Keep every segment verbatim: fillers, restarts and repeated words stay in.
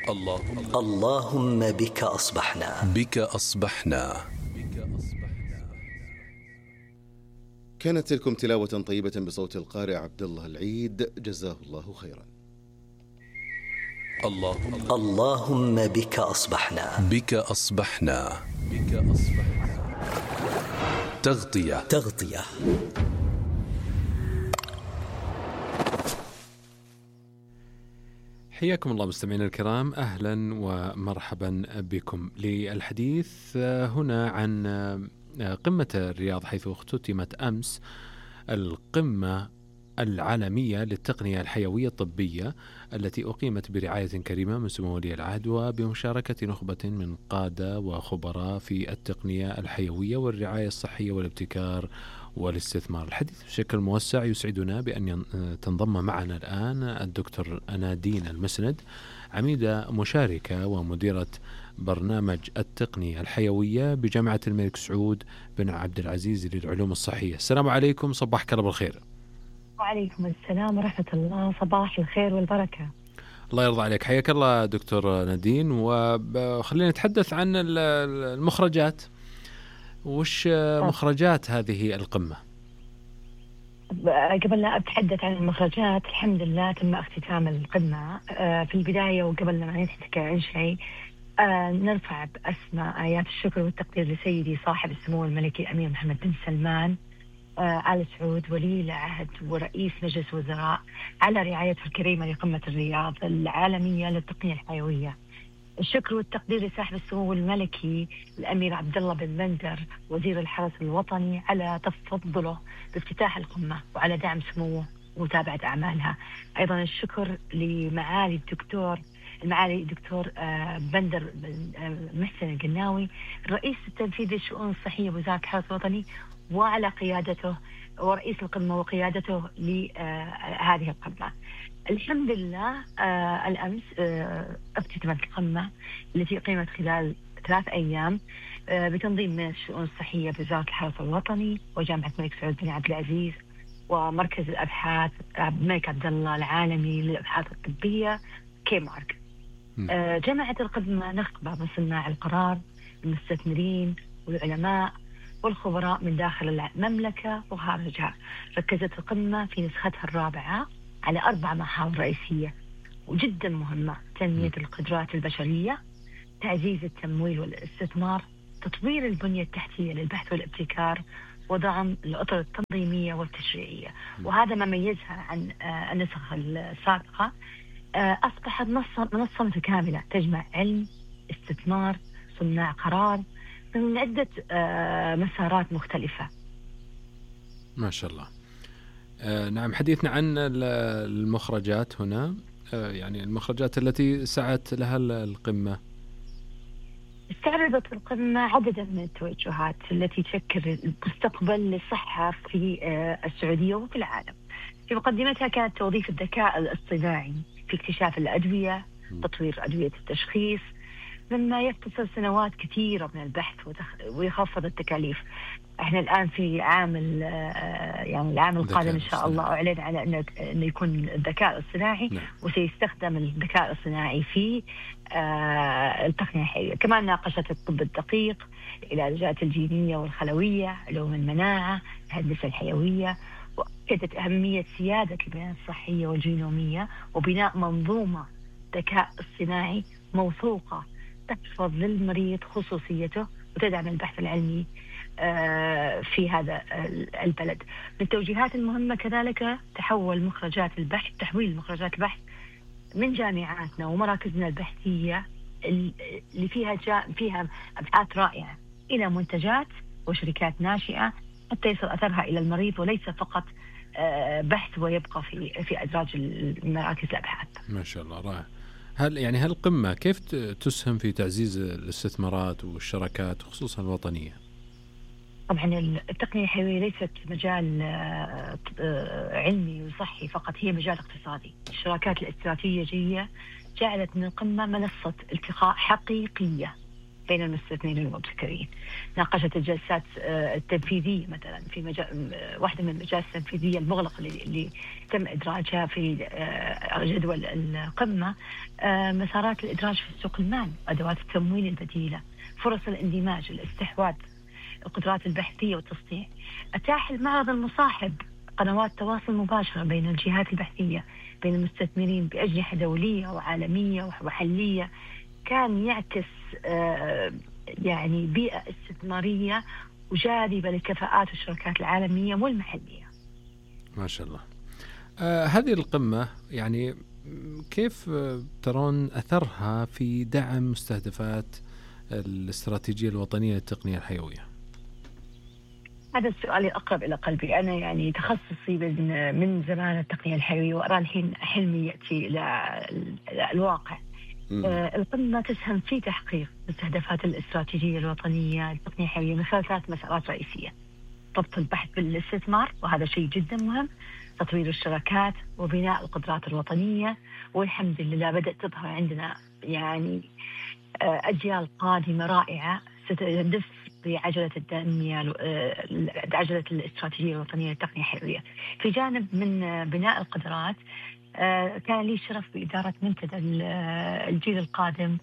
اللهم اللهم بك أصبحنا بك أصبحنا. كانت تلكم تلاوة طيبة بصوت القارئ عبد الله العيد، جزاه الله خيرا. اللهم اللهم بك أصبحنا بك أصبحنا بك أصبحنا. تغطية تغطية. حياكم الله مستمعينا الكرام، أهلا ومرحبا بكم للحديث هنا عن قمة الرياض، حيث اختتمت أمس القمة العالمية للتقنية الحيوية الطبية التي أقيمت برعاية كريمة من سمو ولي العهد وبمشاركة نخبة من قادة وخبراء في التقنية الحيوية والرعاية الصحية والابتكار والاستثمار. الحديث بشكل موسع يسعدنا بأن تنضم معنا الآن الدكتور نادين المسند، عميدة مشاركة ومديرة برنامج التقنية الحيوية بجامعة الملك سعود بن عبد العزيز للعلوم الصحية. السلام عليكم، صباحك الله بالخير. وعليكم السلام ورحمة الله، صباح الخير والبركة. الله يرضى عليك، حياك الله دكتور نادين. وخلينا نتحدث عن المخرجات. وش مخرجات هذه القمة؟ قبل لا أتحدث عن المخرجات، الحمد لله تم اختتام القمة. في البداية وقبل ما نحكي عن شيء، نرفع بأسماء آيات الشكر والتقدير لسيدي صاحب السمو الملكي الأمير محمد بن سلمان آل سعود ولي العهد ورئيس مجلس وزراء على رعايته الكريمة لقمة الرياض العالمية للتقنية الحيوية. الشكر والتقدير لصاحب السمو الملكي الأمير عبد الله بن بندر وزير الحرس الوطني على تفضله بافتتاح القمة وعلى دعم سموه ومتابعة أعمالها. أيضا الشكر لمعالي الدكتور المعالي الدكتور بندر محسن القناوي الرئيس التنفيذي للشؤون الصحية بوزارة الحرس الوطني وعلى قيادته ورئيس القمة وقيادته لهذه القمة. الحمد لله آه الأمس آه افتتمت القمة التي أقيمت خلال ثلاث أيام آه بتنظيم من الشؤون الصحية بوزارة الحرس الوطني وجامعة الملك سعود بن عبد العزيز ومركز الأبحاث الملك عبد الله العالمي للأبحاث الطبية كيمارك. آه جمعت القمة نخبة من صناع القرار، المستثمرين والعلماء والخبراء من داخل المملكة وخارجها. ركزت القمة في نسختها الرابعة على أربع محاور رئيسية وجدا مهمة: تنمية القدرات البشرية، تعزيز التمويل والاستثمار، تطوير البنية التحتية للبحث والابتكار، ودعم الأطر التنظيمية والتشريعية. وهذا ما ميزها عن النسخ السابقة، أصبحت منصة متكاملة تجمع علم، استثمار، صناع قرار من عدة مسارات مختلفة. ما شاء الله. آه نعم، حديثنا عن المخرجات هنا، آه يعني المخرجات التي سعت لها القمة. استعرضت القمة عددا من التوجهات التي تشكل المستقبل للصحة في آه السعودية وفي العالم. في مقدمتها كانت توظيف الذكاء الاصطناعي في اكتشاف الأدوية، تطوير أدوية التشخيص، مما يختصر سنوات كثيرة من البحث ويخفض التكاليف. احنا الآن في عام يعني العام القادم إن شاء الله أعلن على أنه إنه يكون الذكاء الاصطناعي، نعم. وسيستخدم الذكاء الاصطناعي في آه التقنية الحيوية. كمان ناقشت الطب الدقيق، العلاجات الجينية والخلوية، علوم المناعة، الهندسة الحيوية، وأكدت أهمية سيادة البيانات الصحية والجينومية وبناء منظومة ذكاء اصطناعي موثوقة تحفظ للمريض خصوصيته وتدعم البحث العلمي في هذا البلد. من التوجيهات المهمة كذلك تحول مخرجات البحث تحويل مخرجات البحث من جامعاتنا ومراكزنا البحثية اللي فيها جاء فيها أبحاث رائعة إلى منتجات وشركات ناشئة حتى يصل أثرها إلى المريض، وليس فقط بحث ويبقى في في أدراج المراكز الأبحاث. ما شاء الله، رائع. هل يعني هالقمة كيف تسهم في تعزيز الاستثمارات والشراكات خصوصا الوطنية؟ طبعا التقنية الحيوية ليست مجال علمي وصحي فقط، هي مجال اقتصادي. الشراكات الاستراتيجية جعلت من القمة منصة التقاء حقيقية بين المستثمرين والمبتكرين. ناقشت الجلسات التنفيذية مثلا في مجال واحدة من المجالس التنفيذية المغلقة اللي تم إدراجها في جدول القمة، مسارات الإدراج في سوق المال، أدوات التمويل البديلة، فرص الاندماج، الاستحواذ، القدرات البحثية والتصنيع. أتاح المعرض المصاحب قنوات تواصل مباشرة بين الجهات البحثية، بين المستثمرين بأجنحة دولية وعالمية ومحلية. كان يعكس يعني بيئة استثمارية وجاذبة لكفاءات الشركات العالمية والمحلية. ما شاء الله. آه هذه القمة يعني كيف ترون أثرها في دعم مستهدفات الاستراتيجية الوطنية للتقنية الحيوية؟ هذا السؤال الأقرب إلى قلبي. أنا يعني تخصصي من من زمان التقنية الحيوية، وأرى الحين حلمي يأتي إلى الواقع. آه القمة تسهم في تحقيق مستهدفات الاستراتيجية الوطنية للتقنية الحيوية من خلال ثلاث مسارات رئيسية: ربط البحث بالاستثمار، وهذا شيء جدا مهم، تطوير الشركات، وبناء القدرات الوطنية. والحمد لله بدأت تظهر عندنا يعني آه أجيال قادمة رائعة ستدف بعجلة التنمية، عجلة الاستراتيجية الوطنية للتقنية الحيوية. في جانب من بناء القدرات، كان لي الشرف بإدارة منتدى الجيل القادم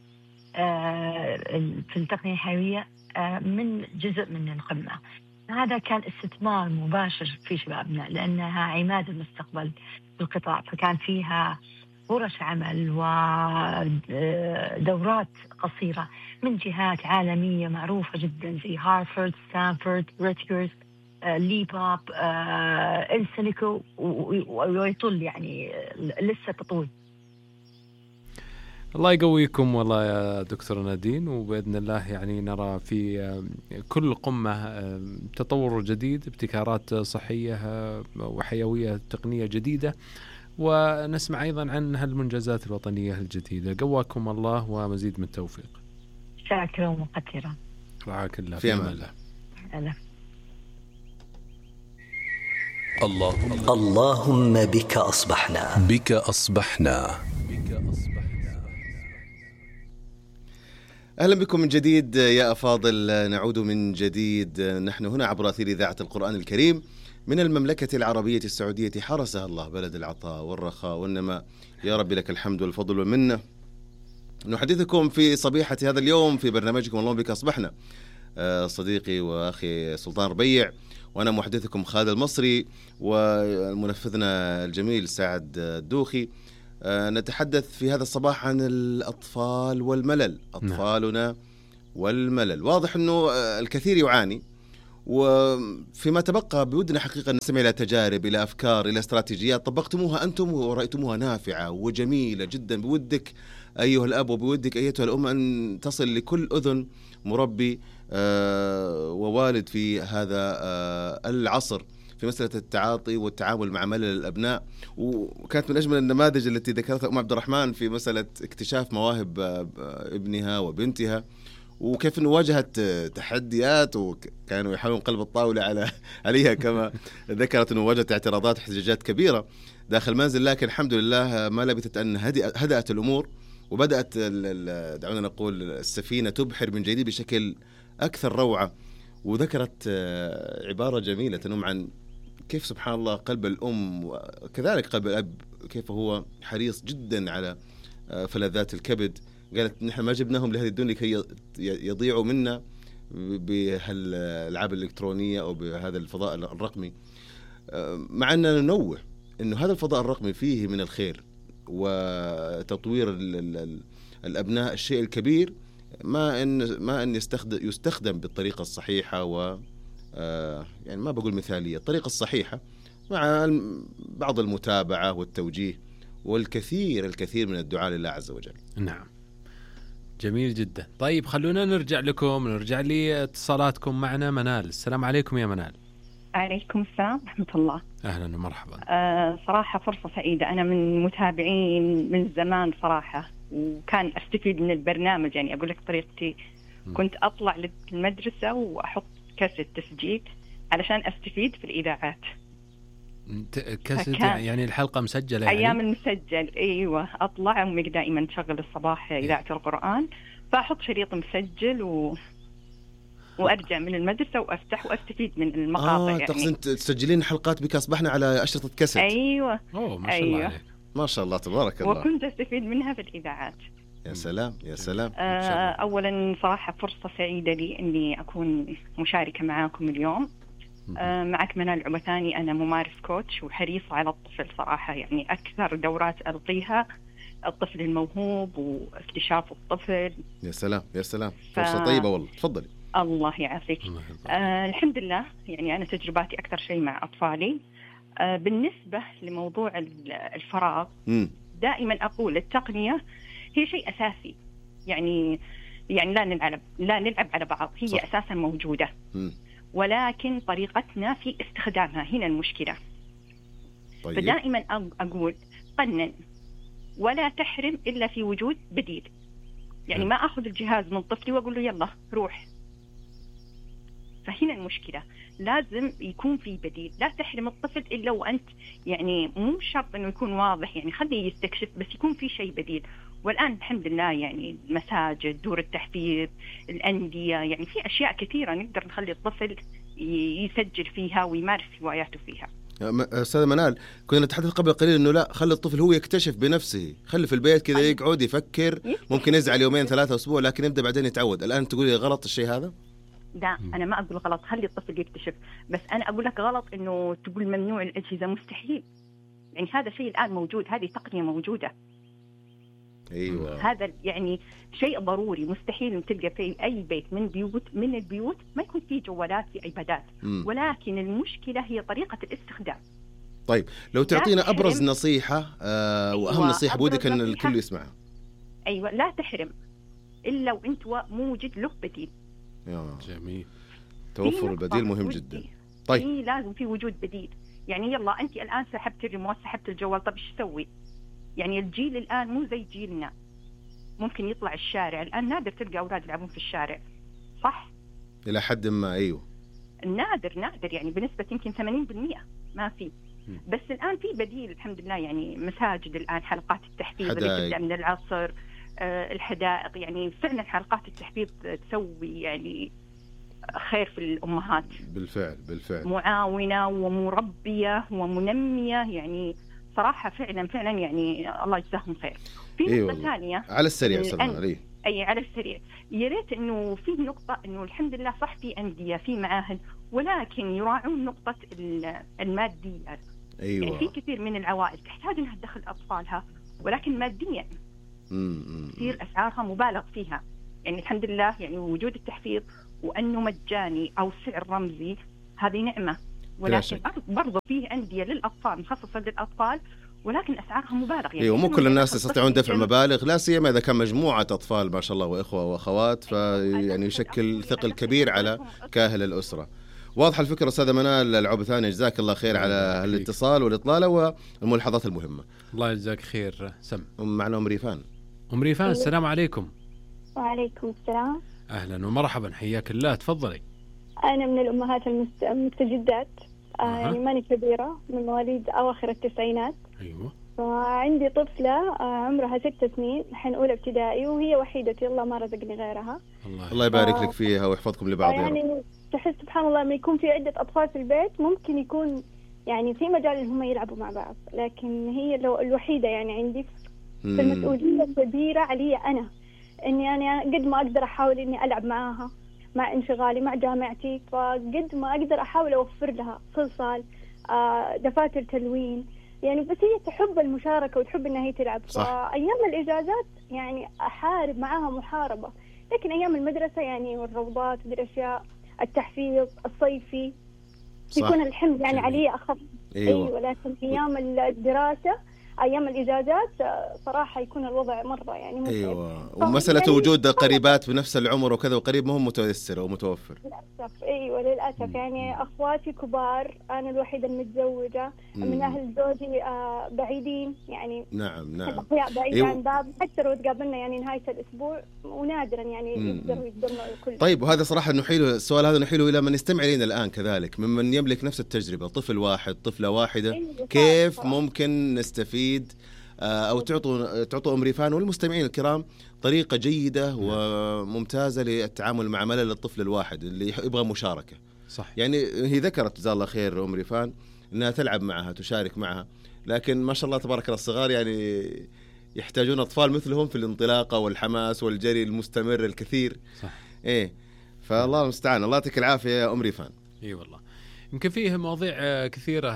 في التقنية الحيوية من جزء من القمة. هذا كان استثمار مباشر في شبابنا، لأنها عماد المستقبل في القطاع، فكان فيها ورش عمل ودورات قصيرة من جهات عالمية معروفة جدا زي هارفارد، ستانفورد، ريتجرز، ليباب، إنسيليكو، ويطول يعني لسه تطول. الله يقويكم والله يا دكتور نادين، وبإذن الله يعني نرى في كل قمة تطور جديد، ابتكارات صحية وحيوية تقنية جديدة، ونسمع أيضا عن هالمنجزات الوطنية الجديدة. قواكم الله ومزيد من التوفيق. شاكرا ومقدرا. رعاك الله. في أمان الله. الله. اللهم اللهم بك أصبحنا بك أصبحنا بك أصبحنا. أهلا بكم من جديد يا أفاضل. نعود من جديد، نحن هنا عبر أثير إذاعة القرآن الكريم من المملكة العربية السعودية، حرسها الله بلد العطاء والرخاء والنماء. يا رب لك الحمد والفضل والمنة. نحدثكم في صبيحة هذا اليوم في برنامجكم اللهم بك أصبحنا، صديقي وأخي سلطان ربيع، وأنا محدثكم خالد المصري، ومنفذنا الجميل سعد الدوخي. نتحدث في هذا الصباح عن الأطفال والملل. أطفالنا والملل. واضح أنه الكثير يعاني، وفيما تبقى بودنا حقيقة نستمع إلى تجارب، إلى أفكار، إلى استراتيجيات طبقتموها أنتم ورأيتموها نافعة وجميلة جدا. بودك أيها الأب وبودك أيتها الأم أن تصل لكل أذن مربي ووالد في هذا العصر في مسألة التعاطي والتعامل مع ملل الأبناء. وكانت من أجمل النماذج التي ذكرتها أم عبد الرحمن في مسألة اكتشاف مواهب ابنها وبنتها، وكيف أنه واجهت تحديات وكانوا يحاولون قلب الطاولة على عليها، كما ذكرت أنه واجهت اعتراضات واحتجاجات كبيرة داخل المنزل، لكن الحمد لله ما لبثت أن هدأت الأمور، وبدأت دعونا نقول السفينة تبحر من جديد بشكل أكثر روعة. وذكرت عبارة جميلة تنم عن كيف سبحان الله قلب الأم وكذلك قلب الأب كيف هو حريص جدا على فلذات الكبد. قالت نحن ما جبناهم لهذه الدنيا كي يضيعوا منا بهالألعاب الإلكترونية أو بهذا الفضاء الرقمي، مع أننا ننوه أنه هذا الفضاء الرقمي فيه من الخير وتطوير الأبناء الشيء الكبير، ما أن ما أن يستخدم يستخدم بالطريقة الصحيحة، و يعني ما بقول مثالية، الطريقة الصحيحة مع بعض المتابعة والتوجيه والكثير الكثير من الدعاء لله عز وجل. نعم، جميل جدا. طيب خلونا نرجع لكم، نرجع لاتصالاتكم معنا. منال، السلام عليكم يا منال. عليكم السلام ورحمة الله. أهلا ومرحبا. آه صراحة فرصة سعيدة، أنا من متابعين من زمان صراحة، وكان أستفيد من البرنامج. يعني أقول لك طريقتي، كنت أطلع للمدرسة وأحط كاسيت تسجيل علشان أستفيد في الإذاعات. كاسيت يعني الحلقة مسجلة يعني؟ أيام المسجل، أيوة. أطلع أمي دائما تشغل الصباح إذاعة القرآن، فأحط شريط مسجل و... وأرجع من المدرسة وأفتح وأستفيد من المقاطع. آه يعني تقصدين تسجلين حلقات بك أصبحنا على أشرطة كاسيت؟ أيوة. أوه ما شاء أيوة. الله عليك. ما شاء الله تبارك الله. وكنت أستفيد منها في الإذاعات. يا سلام يا سلام. آه أولا صراحة فرصة سعيدة لي أني أكون مشاركة معاكم اليوم. آه معك منال عبثاني، أنا ممارس كوتش وحريصة على الطفل صراحة، يعني أكثر دورات ألقيها الطفل الموهوب واكتشاف الطفل. يا سلام يا سلام، فرصة ف... طيبة والله. تفضلي. الله يعافيك. آه الحمد لله، يعني أنا تجرباتي أكثر شيء مع أطفالي. آه بالنسبة لموضوع الفراغ م. دائما أقول التقنية هي شيء أساسي، يعني يعني لا نلعب لا نلعب على بعض، هي صح. أساسا موجودة م. ولكن طريقتنا في استخدامها هنا المشكلة. طيب. فدائما أقول قنن ولا تحرم إلا في وجود بديل، يعني م. ما أخذ الجهاز من طفلي وأقول له يلا روح. فهنا المشكلة، لازم يكون في بديل. لا تحرم الطفل إلا وأنت يعني مو شرط إنه يكون واضح، يعني خليه يستكشف بس يكون في شيء بديل. والآن الحمد لله يعني المساجد، دور التحفيظ، الأندية، يعني في أشياء كثيرة نقدر نخلي الطفل يسجل فيها ويمارس هواياته فيها. أستاذة منال، كنا نتحدث قبل قليل إنه لا، خلي الطفل هو يكتشف بنفسه، خلي في البيت كذا يقعد يفكر، ممكن يزعل يومين ثلاثة أسبوع لكن يبدأ بعدين يتعود. الآن تقولي غلط الشيء هذا؟ لا أنا ما أقول غلط، خلي الطفل يكتشف، بس أنا أقول لك غلط إنه تقول ممنوع الأجهزة، مستحيل. يعني هذا شيء الآن موجود، هذه تقنية موجودة. أيوة. هذا يعني شيء ضروري، مستحيل تلقى في أي بيت من بيوت من البيوت ما يكون فيه جوالات في عبادات، ولكن المشكلة هي طريقة الاستخدام. طيب لو تعطينا أبرز نصيحة آه وأهم أيوة. نصيحة بودك أن الكل يسمعها. أيوة، لا تحرم إلا وأنت موجود له بديل. جميل. توفر البديل مهم جدا. طيب في لازم في وجود بديل، يعني يلا أنت الآن سحبت الريموت، سحبت الجوال، طب إيش تسوي؟ يعني الجيل الآن مو زي جيلنا، ممكن يطلع الشارع. الآن نادر تلقى أولاد يلعبون في الشارع، صح؟ إلى حد ما أيوه. نادر نادر يعني بنسبة يمكن ثمانين بالمئة ما في. بس الآن في بديل الحمد لله، يعني مساجد الآن حلقات التحفيظ اللي تبدأ من العصر، آه الحدائق، يعني فعلا حلقات التحفيظ تسوي يعني خير في الأمهات. بالفعل بالفعل. معاونة ومربية ومنمية، يعني صراحة فعلا فعلا يعني الله يجزاهم خير. في نقطة أيوة ثانية على السريع سلمان عليه. أي على السريع، يا ريت إنه في نقطة إنه الحمد لله صح في أندية في معاهد، ولكن يراعون نقطة المادية. أيوة. يعني في كثير من العوائل تحتاج إنها تدخل أطفالها ولكن ماديا تصير أسعارها مبالغ فيها. يعني الحمد لله يعني وجود التحفيظ وأنه مجاني أو سعر رمزي هذه نعمة، ولكن برضو فيه أندية للأطفال مخصصة للأطفال ولكن أسعارها مبالغ. يعني ايوه مو كل الناس يستطيعون دفع مبالغ، لا سيما إذا كان مجموعة أطفال ما شاء الله وإخوة وأخوات، فيعني يشكل ثقل كبير على كاهل الأسرة. واضح الفكرة أستاذة منال العبثاني، جزاك الله خير على الاتصال والإطلالة والملاحظات المهمة. الله يجزاك خير. سم معنا أم ريفان. أم ريفان السلام عليكم. وعليكم السلام. أهلا ومرحبا، حياك الله، تفضلي. أنا من الأمهات المستجدات، أه. يعني ماني كبيرة، من مواليد أواخر التسعينات. أيوة. وعندي طفلة عمرها ست سنين، الحين أولى ابتدائي، وهي وحيدتي، الله ما رزقني غيرها. الله, الله يبارك ف... لك فيها ويحفظكم لبعض. يعني تحس سبحان الله لما يكون في عدة أطفال في البيت ممكن يكون يعني في مجال إنهم يلعبوا مع بعض، لكن هي لو الوحيدة يعني عندي في المسؤولية كبيرة علي أنا، إني أنا قد ما أقدر أحاول إني ألعب معاها مع انشغالي مع جامعتي، فقد ما أقدر أحاول أوفر لها صلصال، دفاتر تلوين، يعني بس هي تحب المشاركة وتحب إنها هي تلعب. فأيام الإجازات يعني أحارب معاها محاربة، لكن أيام المدرسة يعني والروضات والأشياء التحفيظ الصيفي صح. يكون الحمد يعني علي أخف. أيوة. أيوة، لكن أيام الدراسة أيام الإجازات صراحة يكون الوضع مرة يعني متعب. أيوة، ومسألة يعني وجود قريبات بنفس العمر وكذا وقريب مهم متيسر ومتوفر للأسف. أيوة للأسف. م. يعني أخواتي كبار، أنا الوحيدة المتزوجة، م. من أهل زوجي بعيدين، يعني نعم نعم أحياء بعيد أيوة. عن بعض، حتى لو تقابلنا يعني نهاية الأسبوع ونادرا يعني يقدروا يتجمعوا الكل. طيب، وهذا صراحة نحيله السؤال هذا نحيله إلى من يستمع لنا الآن كذلك، ممن يملك نفس التجربة، طفل واحد طفلة واحدة. أيوة. كيف صح. ممكن نستفيد أو تعطوا تعطوا أم ريفان والمستمعين الكرام طريقة جيدة وممتازة للتعامل مع ملل الطفل الواحد اللي يبغى مشاركة. صح. يعني هي ذكرت جزاها الله خير أم ريفان أنها تلعب معها تشارك معها، لكن ما شاء الله تبارك الله الصغار يعني يحتاجون أطفال مثلهم في الانطلاقة والحماس والجري المستمر الكثير. صح. إيه، فالله المستعان. الله يعطيك العافية يا أم ريفان. اي والله يمكن فيه مواضيع كثيرة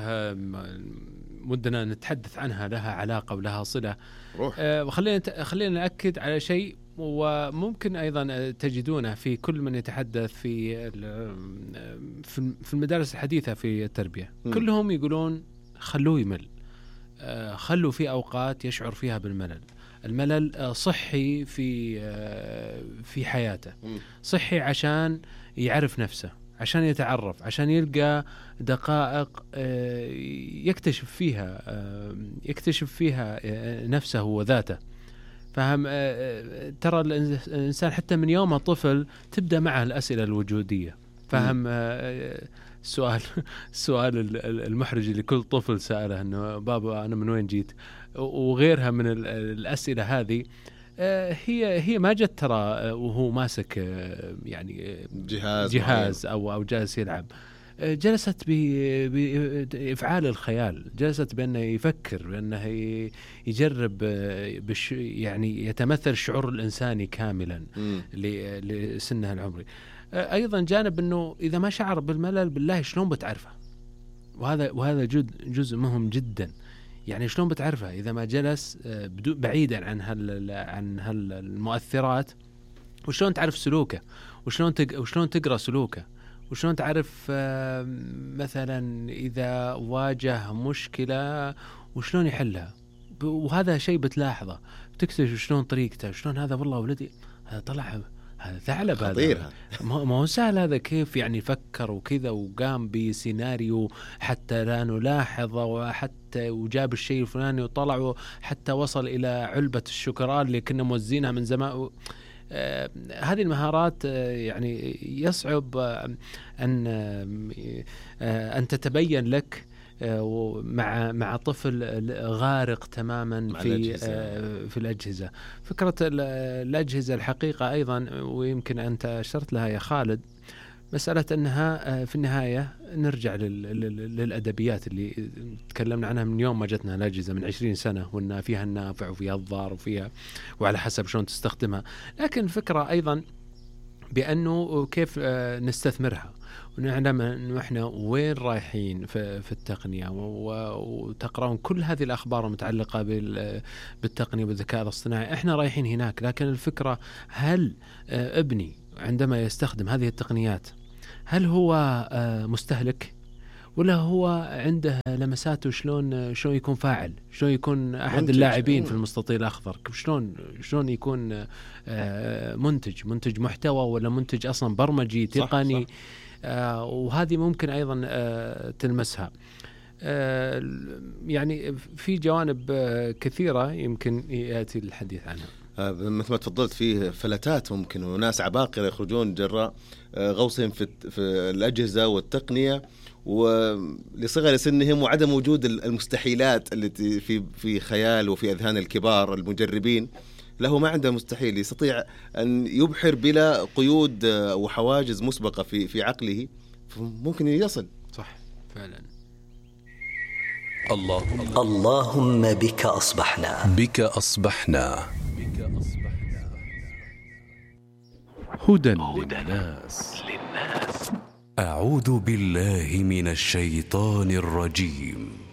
ودنا نتحدث عنها لها علاقة ولها صلة. روح. آه خلينا خلينا نأكد على شيء وممكن أيضا تجدونه في كل من يتحدث في في المدارس الحديثة في التربية. م. كلهم يقولون خلوه يمل، آه خلوا في أوقات يشعر فيها بالملل. الملل صحي في آه في حياته، م. صحي عشان يعرف نفسه، عشان يتعرف، عشان يلقى دقائق يكتشف فيها يكتشف فيها نفسه وذاته. فهم ترى الإنسان حتى من يوم طفل تبدأ معه الأسئلة الوجودية. فهم السؤال السؤال المحرج اللي كل طفل سأله إنه بابا أنا من وين جيت، وغيرها من الأسئلة هذه هي هي ما جت ترى وهو ماسك يعني جهاز جهاز او او جالس يلعب، جلست بافعال الخيال، جلست بانه يفكر، بانه يجرب بش يعني يتمثل الشعور الانساني كاملا لسنه العمري. ايضا جانب انه اذا ما شعر بالملل بالله شلون بتعرفه، وهذا وهذا جزء مهم جدا. يعني شلون بتعرفه إذا ما جلس بعيدا عن هال عن هالمؤثرات؟ وشلون تعرف سلوكه، وشلون تق وشلون تقرأ سلوكه، وشلون تعرف مثلا إذا واجه مشكلة وشلون يحلها؟ وهذا شيء بتلاحظه، بتكتشف شلون طريقته، شلون هذا والله ولدي هذا طلع هذا ثعلب، هذا ما هو سهل، هذا كيف يعني فكر وكذا وقام بسيناريو حتى لا نلاحظه، وحتى وجاب الشيء الفلاني وطلع حتى وصل إلى علبة الشوكولاتة اللي كنا موزينها من زمان. آه هذه المهارات آه يعني يصعب آه أن آه أن تتبين لك مع مع طفل غارق تماما في الأجهزة. في الأجهزة. فكرة الأجهزة الحقيقة أيضا، ويمكن أنت أشرت لها يا خالد، مسألة أنها في النهاية نرجع للأدبيات اللي تكلمنا عنها من يوم ما جتنا الأجهزة من عشرين سنة، وأن فيها النافع وفيها الضار وفيها وعلى حسب شلون تستخدمها. لكن الفكرة أيضا بأنه كيف نستثمرها، ونعلم أنه إحنا وين رايحين في, في التقنية، وتقرأون كل هذه الأخبار المتعلقة بالتقنية والذكاء الاصطناعي. إحنا رايحين هناك، لكن الفكرة هل ابني عندما يستخدم هذه التقنيات هل هو مستهلك، ولا هو عنده لمساته شلون شلون يكون فاعل، شلون يكون أحد اللاعبين في المستطيل الأخضر، شلون شلون يكون منتج منتج محتوى، ولا منتج أصلا برمجي تقني. صح صح. آه وهذه ممكن أيضا آه تلمسها. آه يعني في جوانب آه كثيرة يمكن يأتي الحديث عنها. آه مثل ما تفضلت، فيه فلتات ممكن وناس عباقرة يخرجون جراء آه غوصهم في, في الأجهزة والتقنية ولصغر سنهم، وعدم وجود المستحيلات التي في في خيال وفي أذهان الكبار المجربين. له ما عنده مستحيل، يستطيع أن يبحر بلا قيود وحواجز مسبقة في في عقله، ممكن يصل. صح فعلا. اللهم اللهم بك أصبحنا بك أصبحنا هدى للناس. أعوذ بالله من الشيطان الرجيم.